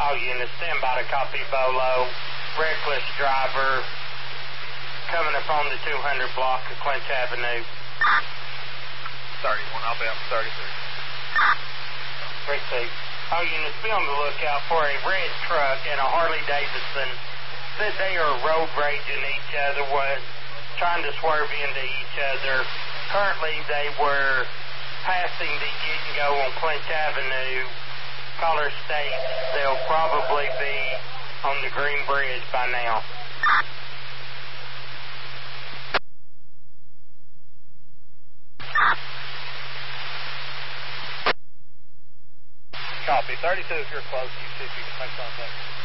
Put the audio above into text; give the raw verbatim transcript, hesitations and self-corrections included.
All units, stand by to copy Bolo. Reckless driver coming up on the two hundred block of Clinch Avenue. thirty-one, I'll be up thirty-three. Receive. All units, be on the lookout for a red truck and a Harley Davidson. Said they are road raging each other, was trying to swerve into each other. Currently, they were passing the Get and Go on Clinch Avenue. Caller states they'll probably be on the Green Bridge by now. Copy. thirty-two, if you're close, you see if you can make contact.